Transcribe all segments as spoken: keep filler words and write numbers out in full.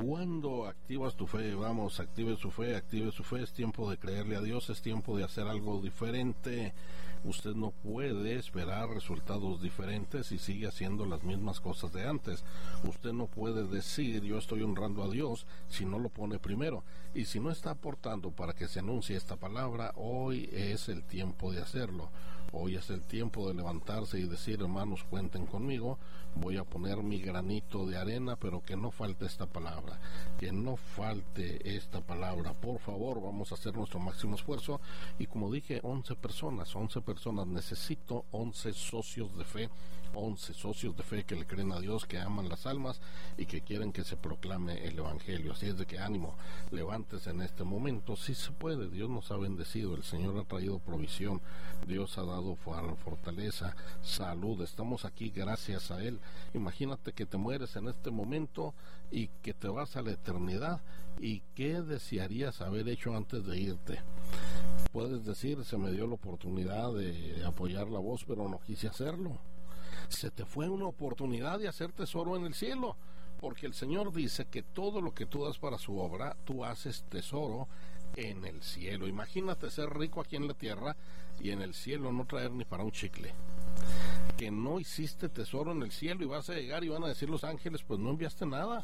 ¿Cuándo activas tu fe? Vamos, active su fe, active su fe. Es tiempo de creerle a Dios, es tiempo de hacer algo diferente. Usted no puede esperar resultados diferentes y sigue haciendo las mismas cosas de antes. Usted no puede decir yo estoy honrando a Dios si no lo pone primero. Y si no está aportando para que se anuncie esta palabra, hoy es el tiempo de hacerlo. Hoy es el tiempo de levantarse y decir, hermanos, cuenten conmigo, voy a poner mi granito de arena, pero que no falte esta palabra, que no falte esta palabra. Por favor, vamos a hacer nuestro máximo esfuerzo. Y como dije, once personas, once personas, necesito once socios de fe, once socios de fe que le creen a Dios, que aman las almas y que quieren que se proclame el Evangelio. Así es de que ánimo, levántese en este momento, si se puede. Dios nos ha bendecido, el Señor ha traído provisión, Dios ha dado fortaleza, salud, estamos aquí gracias a Él. Imagínate que te mueres en este momento y que te vas a la eternidad, y qué desearías haber hecho antes de irte. Puedes decir, se me dio la oportunidad de apoyar la voz, pero no quise hacerlo. Se te fue una oportunidad de hacer tesoro en el cielo, porque el Señor dice que todo lo que tú das para su obra, tú haces tesoro en el cielo. Imagínate ser rico aquí en la tierra y en el cielo no traer ni para un chicle. Que no hiciste tesoro en el cielo y vas a llegar y van a decir los ángeles, pues no enviaste nada,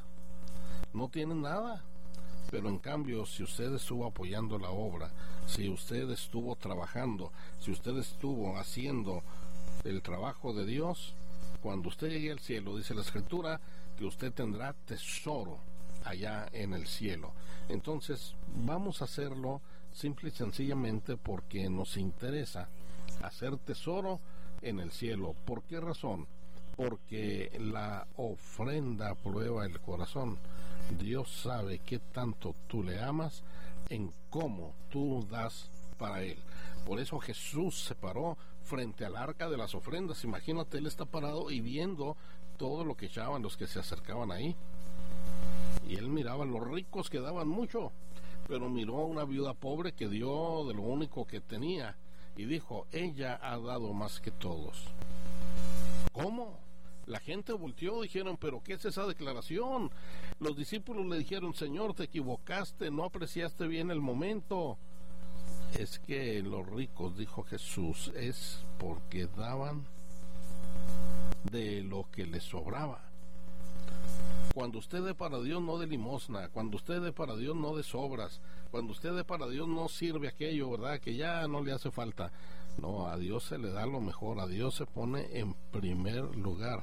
no tienes nada. Pero en cambio, si usted estuvo apoyando la obra, si usted estuvo trabajando, si usted estuvo haciendo el trabajo de Dios, cuando usted llegue al cielo, dice la Escritura, que usted tendrá tesoro allá en el cielo. Entonces, vamos a hacerlo simple y sencillamente porque nos interesa hacer tesoro en el cielo. ¿Por qué razón? Porque la ofrenda prueba el corazón. Dios sabe qué tanto tú le amas en cómo tú das para Él. Por eso Jesús se paró frente al arca de las ofrendas. Imagínate, Él está parado y viendo todo lo que echaban los que se acercaban ahí. Y Él miraba a los ricos que daban mucho, pero miró a una viuda pobre que dio de lo único que tenía y dijo, ella ha dado más que todos. ¿Cómo? La gente volteó, dijeron, pero ¿qué es esa declaración? Los discípulos le dijeron, Señor, te equivocaste, no apreciaste bien el momento. Es que los ricos, dijo Jesús, es porque daban de lo que les sobraba. Cuando usted dé para Dios, no de limosna. Cuando usted dé para Dios, no de sobras. Cuando usted dé para Dios, no sirve aquello, ¿verdad?, que ya no le hace falta. No, a Dios se le da lo mejor. A Dios se pone en primer lugar.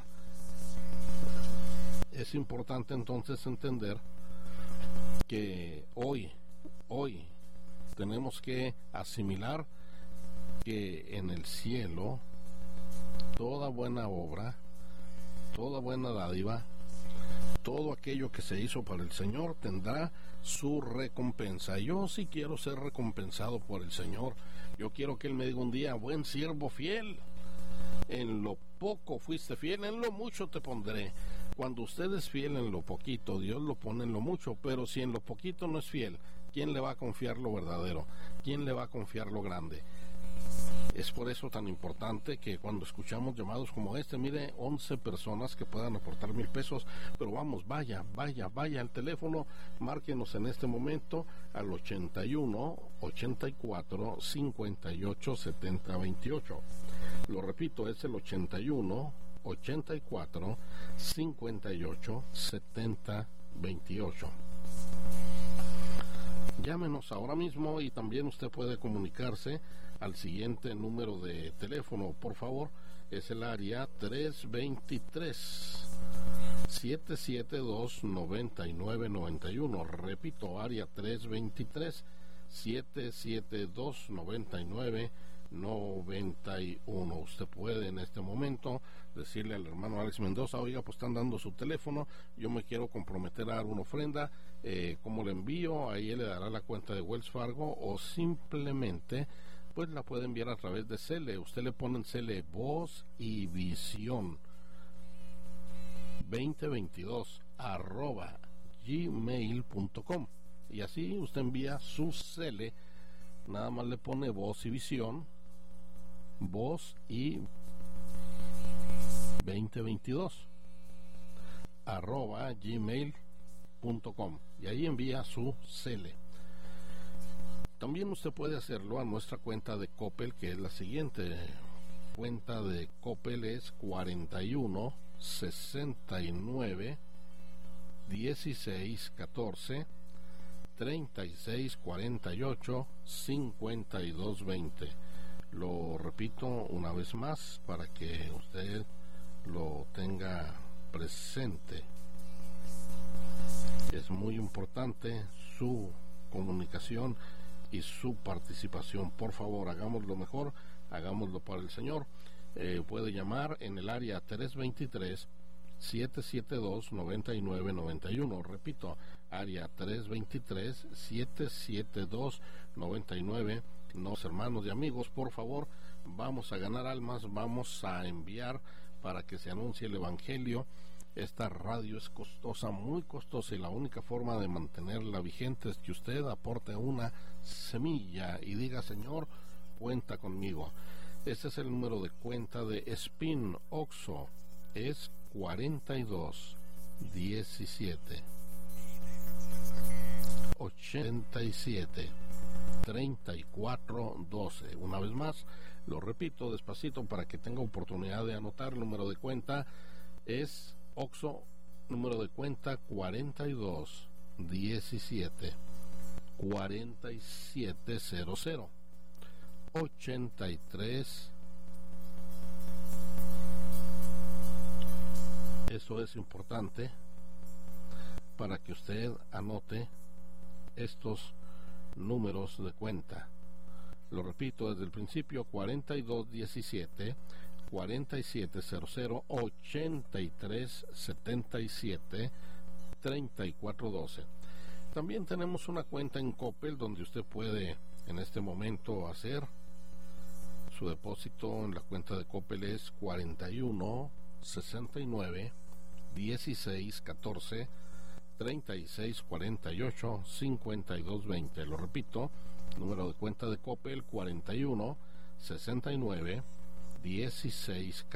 Es importante entonces entender que hoy, hoy, tenemos que asimilar que en el cielo toda buena obra, toda buena dádiva, todo aquello que se hizo para el Señor tendrá su recompensa. Yo sí quiero ser recompensado por el Señor. Yo quiero que Él me diga un día, buen siervo fiel, en lo poco fuiste fiel, en lo mucho te pondré. Cuando usted es fiel en lo poquito, Dios lo pone en lo mucho. Pero si en lo poquito no es fiel, ¿quién le va a confiar lo verdadero? ¿Quién le va a confiar lo grande? Es por eso tan importante que cuando escuchamos llamados como este, mire, once personas que puedan aportar mil pesos, pero vamos, vaya, vaya, vaya al teléfono, márquenos en este momento al ochenta y uno, ochenta y cuatro, cincuenta y ocho, setenta, veintiocho. Lo repito, es el ochenta y uno, ochenta y cuatro, cincuenta y ocho, setenta, veintiocho. Llámenos ahora mismo y también usted puede comunicarse al siguiente número de teléfono, por favor, es el área tres dos tres, siete siete dos, nueve nueve nueve uno. Repito, área tres dos tres, siete siete dos, nueve nueve nueve uno. Usted puede en este momento decirle al hermano Alex Mendoza, oiga, pues están dando su teléfono, yo me quiero comprometer a dar una ofrenda, eh, ¿cómo le envío? Ahí él le dará la cuenta de Wells Fargo, o simplemente pues la puede enviar a través de Cele. Usted le pone en Cele Voz y Visión veinte veintidós arroba gmail punto com, y así usted envía su Cele. Nada más le pone Voz y Visión, Voz y veinte veintidós arroba gmail punto com y ahí envía su C L. También usted puede hacerlo a nuestra cuenta de Coppel, que es la siguiente. Cuenta de Coppel es cuarenta y uno, sesenta y nueve, dieciséis, catorce, treinta y seis, cuarenta y ocho, cincuenta y dos, veinte. Lo repito una vez más para que usted lo tenga presente. Es muy importante su comunicación y su participación. Por favor, hagámoslo mejor, hagámoslo para el Señor. Eh, puede llamar en el área tres dos tres, siete siete dos, nueve nueve nueve uno. Repito, área tres dos tres, siete siete dos, nueve nueve. Nos, hermanos y amigos, por favor, vamos a ganar almas, vamos a enviar para que se anuncie el Evangelio. Esta radio es costosa, muy costosa, y la única forma de mantenerla vigente es que usted aporte una semilla y diga: Señor, cuenta conmigo. Este es el número de cuenta de Spin Oxxo, es cuarenta y dos, diecisiete, ochenta y siete, treinta y cuatro, doce. Una vez más, lo repito despacito para que tenga oportunidad de anotar. El número de cuenta es Oxxo, número de cuenta cuarenta y dos, diecisiete, cuarenta y siete cero cero, ochenta y tres. Eso es importante para que usted anote estos números de cuenta. Lo repito desde el principio: cuarenta y dos, diecisiete, cuarenta y siete cero cero, ochenta y tres, setenta y siete, treinta y cuatro, doce. También tenemos una cuenta en Coppel donde usted puede en este momento hacer su depósito. En la cuenta de Coppel es cuarenta y uno, sesenta y nueve, dieciséis, catorce, treinta y seis, cuarenta y ocho, cincuenta y dos, veinte. Lo repito, número de cuenta de Coppel cuarenta y uno, sesenta y nueve, dieciséis,